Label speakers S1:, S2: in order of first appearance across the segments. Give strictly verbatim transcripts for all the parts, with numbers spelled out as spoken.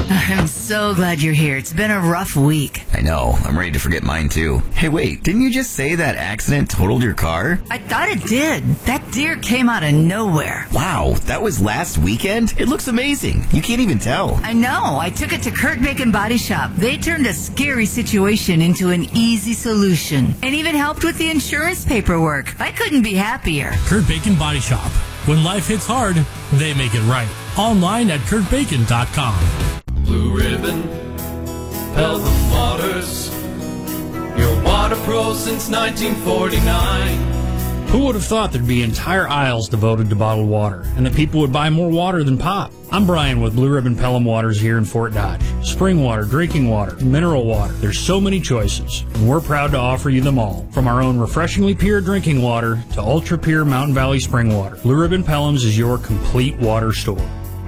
S1: I'm so glad you're here. It's been a rough week.
S2: I know. I'm ready to forget mine, too. Hey, wait. Didn't you just say that accident totaled your car?
S1: I thought it did. That deer came out of nowhere.
S2: Wow, that was last weekend? It looks amazing. You can't even tell.
S1: I know. I took it to Kurt Bacon Body Shop. They turned a scary situation into an easy solution and even helped with the insurance paperwork. I couldn't be happier.
S3: Kurt Bacon Body Shop. When life hits hard, they make it right. Online at kurt bacon dot com.
S4: Blue Ribbon, Pelham Waters, your water pro since nineteen forty-nine.
S3: Who would have thought there'd be entire aisles devoted to bottled water, and that people would buy more water than pop? I'm Brian with Blue Ribbon Pelham Waters here in Fort Dodge. Spring water, drinking water, mineral water. There's so many choices, and we're proud to offer you them all. From our own refreshingly pure drinking water to ultra-pure Mountain Valley spring water, Blue Ribbon Pelham's is your complete water store.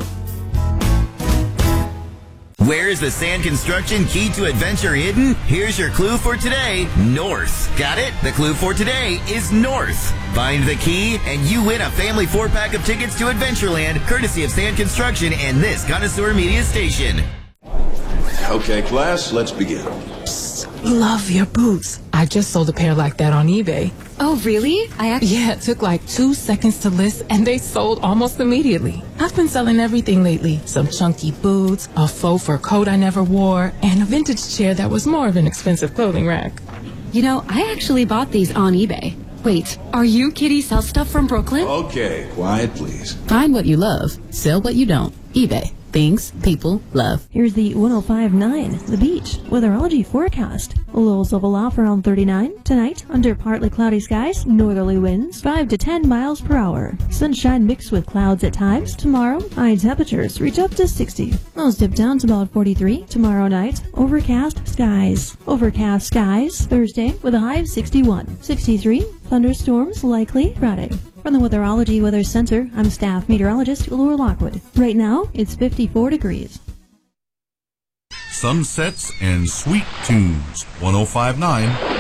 S2: Where is the Sand Construction Key to Adventure hidden? Here's your clue for today. North. Got it? The clue for today is north. Find the key and you win a family four-pack of tickets to Adventureland, courtesy of Sand Construction and this Connoisseur Media station.
S5: Okay, class, let's begin.
S6: Love your boots. I just sold a pair like that on eBay.
S7: Oh, really? I actually...
S6: Yeah, it took like two seconds to list, and they sold almost immediately. I've been selling everything lately. Some chunky boots, a faux fur coat I never wore, and a vintage chair that was more of an expensive clothing rack.
S7: You know, I actually bought these on eBay. Wait, are you Kitty Sell Stuff from Brooklyn?
S5: Okay, quiet, please.
S8: Find what you love. Sell what you don't. eBay. Things people love.
S9: Here's the one oh five point nine, The Beach, weatherology forecast. Lows level off around thirty-nine. Tonight, under partly cloudy skies, northerly winds, five to ten miles per hour. Sunshine mixed with clouds at times. Tomorrow, high temperatures reach up to sixty. Lows dip down to about forty-three. Tomorrow night, overcast skies. Overcast skies. Thursday, with a high of sixty-one. sixty-three, thunderstorms likely Friday. From the Weatherology Weather Center, I'm staff meteorologist Laura Lockwood. Right now, it's fifty-four degrees.
S10: Sunsets and sweet tunes. one oh five point nine